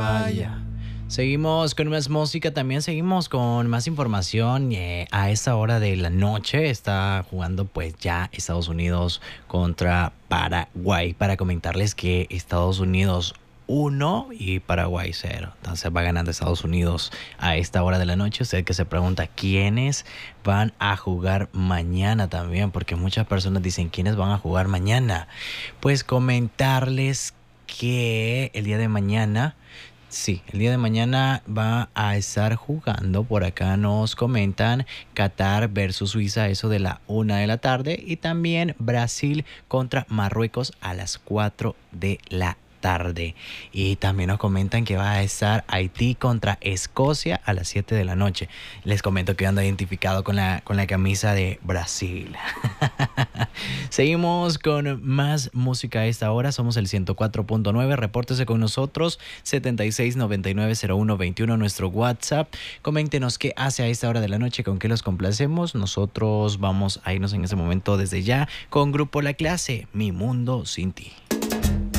Vaya. Seguimos con más música, también seguimos con más información. A esta hora de la noche está jugando pues ya Estados Unidos contra Paraguay. Para comentarles que Estados Unidos 1 y Paraguay 0. Entonces va ganando Estados Unidos a esta hora de la noche. Usted que se pregunta quiénes van a jugar mañana también, porque muchas personas dicen quiénes van a jugar mañana. Pues comentarles que el día de mañana, sí, el día de mañana va a estar jugando. Por acá nos comentan Qatar versus Suiza, eso de la 1 de la tarde. Y también Brasil contra Marruecos a las 4 de la tarde. Y también nos comentan que va a estar Haití contra Escocia a las 7 de la noche. Les comento que ando identificado con la camisa de Brasil. Seguimos con más música a esta hora. Somos el 104.9. Repórtese con nosotros. 76990121 nuestro WhatsApp. Coméntenos qué hace a esta hora de la noche, con qué los complacemos. Nosotros vamos a irnos en ese momento desde ya con Grupo La Clase, Mi Mundo Sin Ti.